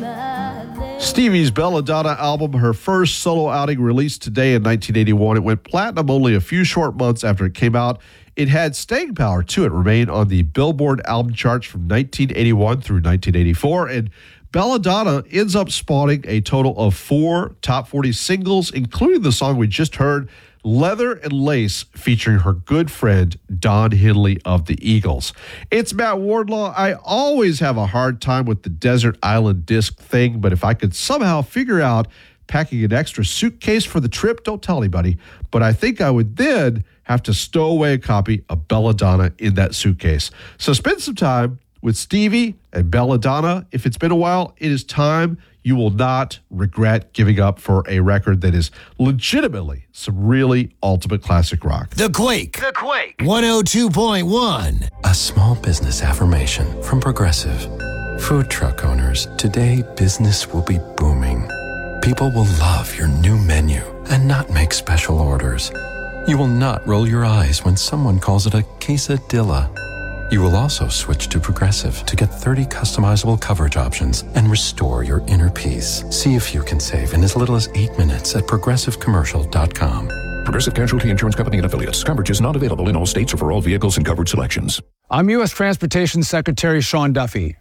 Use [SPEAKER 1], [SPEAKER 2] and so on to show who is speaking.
[SPEAKER 1] Stevie's Belladonna album, her first solo outing, released today in 1981. It went platinum only a few short months after it came out. It had staying power, too. It remained on the Billboard album charts from 1981 through 1984, and Belladonna ends up spawning a total of 4 top 40 singles, including the song we just heard, Leather and Lace, featuring her good friend Don Henley of the Eagles. It's Matt Wardlaw. I always have a hard time with the desert island disc thing, but if I could somehow figure out packing an extra suitcase for the trip, don't tell anybody, but I think I would then have to stow away a copy of Belladonna in that suitcase. So spend some time with Stevie and Belladonna. If it's been a while, it is time. You will not regret giving up for a record that is legitimately some really ultimate classic rock.
[SPEAKER 2] The Quake. 102.1.
[SPEAKER 3] A small business affirmation from Progressive. Food truck owners, today business will be booming. People will love your new menu and not make special orders. You will not roll your eyes when someone calls it a quesadilla. You will also switch to Progressive to get 30 customizable coverage options and restore your inner peace. See if you can save in as little as 8 minutes at progressivecommercial.com.
[SPEAKER 4] Progressive Casualty Insurance Company and Affiliates. Coverage is not available in all states or for all vehicles and covered selections.
[SPEAKER 5] I'm U.S. Transportation Secretary Sean Duffy.